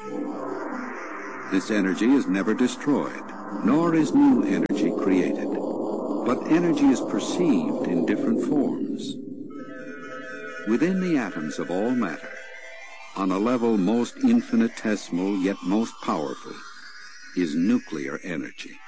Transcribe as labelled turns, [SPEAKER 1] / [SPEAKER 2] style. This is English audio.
[SPEAKER 1] This energy is never destroyed, nor is new energy created, but energy is perceived in different forms. Within the atoms of all matter, on a level most infinitesimal yet most powerful, is nuclear energy.